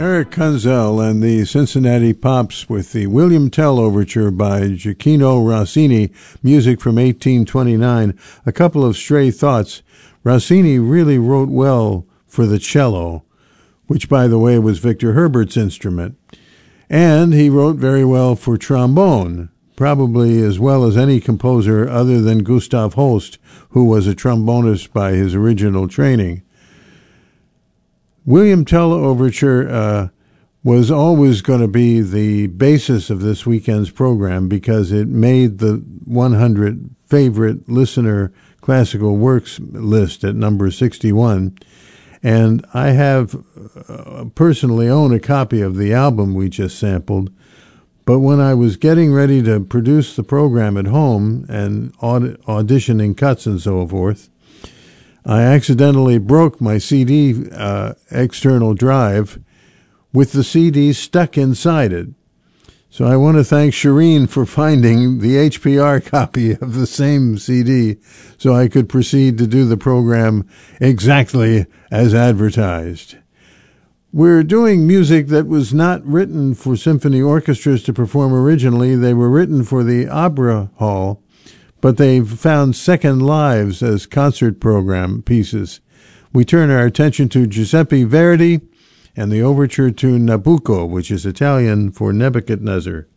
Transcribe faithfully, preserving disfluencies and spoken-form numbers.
Eric Kunzel and the Cincinnati Pops with the William Tell Overture by Gioachino Rossini, music from eighteen twenty-nine. A couple of stray thoughts. Rossini really wrote well for the cello, which, by the way, was Victor Herbert's instrument. And he wrote very well for trombone, probably as well as any composer other than Gustav Holst, who was a trombonist by his original training. William Tell Overture uh, was always going to be the basis of this weekend's program because it made the one hundred favorite listener classical works list at number sixty-one. And I have uh, personally own a copy of the album we just sampled. But when I was getting ready to produce the program at home and aud- auditioning cuts and so forth, I accidentally broke my C D uh, external drive with the C D stuck inside it. So I want to thank Shireen for finding the H P R copy of the same C D so I could proceed to do the program exactly as advertised. We're doing music that was not written for symphony orchestras to perform originally. They were written for the Opera Hall, but they've found second lives as concert program pieces. We turn our attention to Giuseppe Verdi and the overture to Nabucco, which is Italian for Nebuchadnezzar.